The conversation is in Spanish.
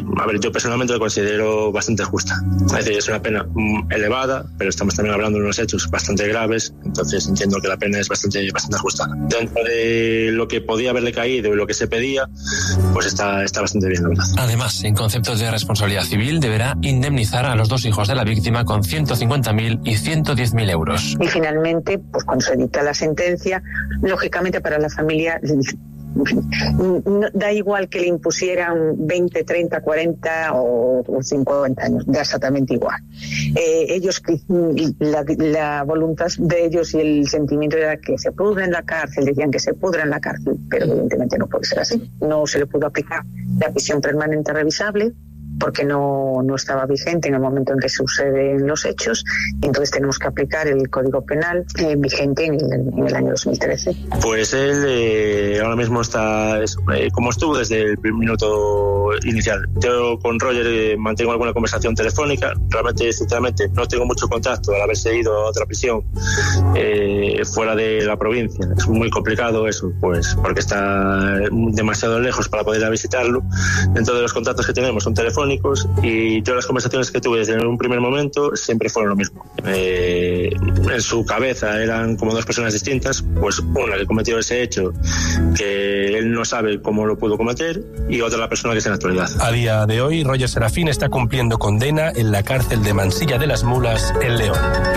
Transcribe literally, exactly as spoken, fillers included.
a ver, yo personalmente lo considero bastante justa. Es decir, es una pena elevada, pero estamos también hablando de unos hechos bastante graves, entonces entiendo que la pena es bastante, bastante ajustada. Dentro de lo que podía haberle caído y lo que se pedía, pues está, está bastante bien, la verdad. Además, en conceptos de responsabilidad civil, deberá indemnizar a los dos hijos de la víctima con ciento cincuenta mil y ciento diez mil euros. Y finalmente, pues cuando se dicta la sentencia, lógicamente para la familia no, da igual que le impusieran veinte, treinta, cuarenta o cincuenta años, da exactamente igual. Eh, ellos, la, la voluntad de ellos y el sentimiento era que se pudra en la cárcel, decían que se pudra en la cárcel, pero evidentemente no puede ser así. No se le pudo aplicar la prisión permanente revisable porque no, no estaba vigente en el momento en que suceden los hechos, y entonces tenemos que aplicar el Código Penal eh, vigente en el, en el año dos mil trece. Pues él eh, ahora mismo está, es, eh, como estuvo desde el minuto inicial. Yo con Roger eh, mantengo alguna conversación telefónica, realmente, sinceramente, no tengo mucho contacto al haberse ido a otra prisión eh, fuera de la provincia. Es muy complicado eso, pues porque está demasiado lejos para poder ir a visitarlo. Dentro de los contactos que tenemos son telefónicos, y yo las conversaciones que tuve desde un primer momento siempre fueron lo mismo. Eh, en su cabeza eran como dos personas distintas, pues una que cometió ese hecho que él no sabe cómo lo pudo cometer, y otra la persona que es en la actualidad. A día de hoy, Roger Serafín está cumpliendo condena en la cárcel de Mansilla de las Mulas, en León.